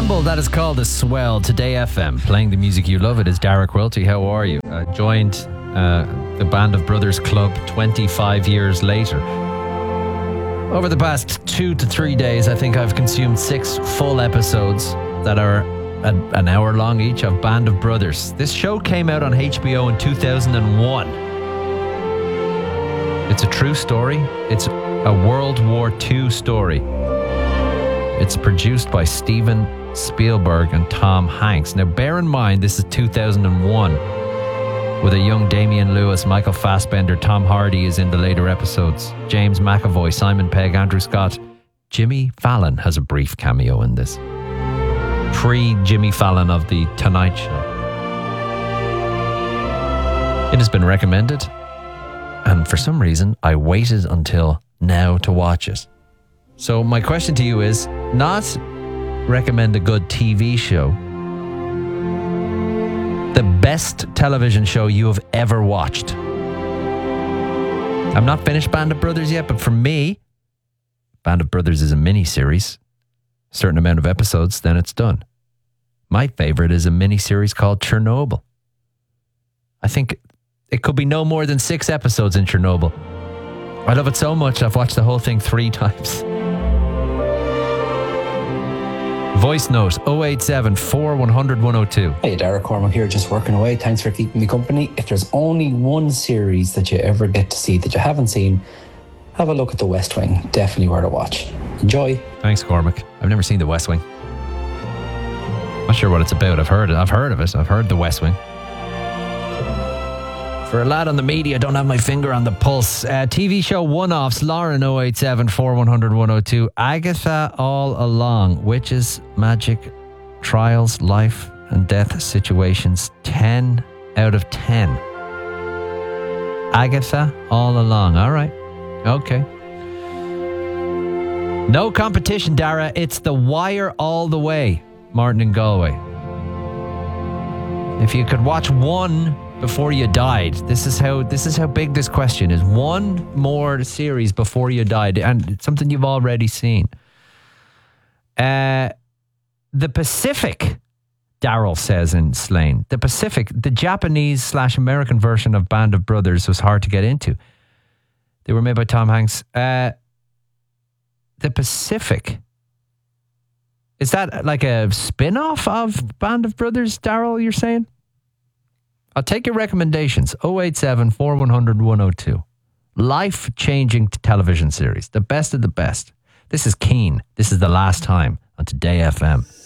ensemble that is called The Swell, Today FM. Playing the music you love. It is Dara Quilty. How are you? Joined the Band of Brothers Club 25 years later. Over the past 2 to 3 days, I think I've consumed 6 full episodes that are an hour long each of Band of Brothers. This show came out on HBO in 2001. It's a true story. It's a World War II story. It's produced by Steven Spielberg and Tom Hanks. Now, bear in mind, this is 2001. With a young Damian Lewis, Michael Fassbender, Tom Hardy is in the later episodes. James McAvoy, Simon Pegg, Andrew Scott. Jimmy Fallon has a brief cameo in this. Pre-Jimmy Fallon of The Tonight Show. It has been recommended, and for some reason, I waited until now to watch it. So my question to you is, not recommend a good TV show, the best television show you have ever watched. I'm not finished Band of Brothers yet, but for me, Band of Brothers is a mini-series, a certain amount of episodes, then it's done. My favorite is a mini-series called Chernobyl. I think it could be no more than 6 episodes in Chernobyl. I love it so much, I've watched the whole thing 3 times. Voice note 087 4100 102. Hey, Dara Cormac here, just working away. Thanks for keeping me company. If there's only one series that you ever get to see that you haven't seen, have a look at The West Wing. Definitely worth a watch. Enjoy. Thanks, Cormac. I've never seen The West Wing. Not sure what it's about. I've heard of it. I've heard The West Wing. For a lad on the media, I don't have my finger on the pulse. TV show one-offs, Lauren 087 4100 102. Agatha All Along. Witches, magic, trials, life and death situations. 10 out of 10. Agatha All Along. All right. Okay. No competition, Dara. It's The Wire all the way. Martin in Galway. If you could watch one before you died, this is how big this question is. One more series before you died, and it's something you've already seen. The Pacific, Daryl says in Slane. The Pacific, the Japanese/American version of Band of Brothers was hard to get into. They were made by Tom Hanks. The Pacific. Is that like a spin-off of Band of Brothers, Daryl, you're saying? I'll take your recommendations. 087 4100 102. Life-changing television series. The best of the best. This is Keen. This is The Last Time on Today FM.